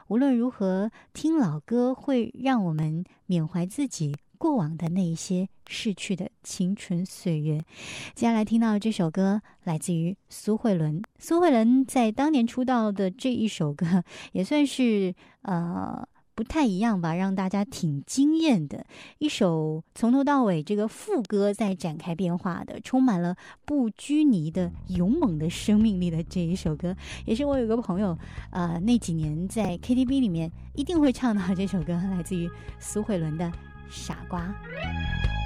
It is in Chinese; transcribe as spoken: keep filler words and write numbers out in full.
无论如何，听老歌会让我们缅怀自己过往的那一些逝去的青春岁月。接下来听到这首歌来自于苏慧伦。苏慧伦在当年出道的这一首歌也算是呃不太一样吧，让大家挺惊艳的一首，从头到尾这个副歌在展开变化的，充满了不拘泥的勇猛的生命力的这一首歌，也是我有个朋友呃那几年在 K T V 里面一定会唱到这首歌，来自于苏慧伦的傻瓜。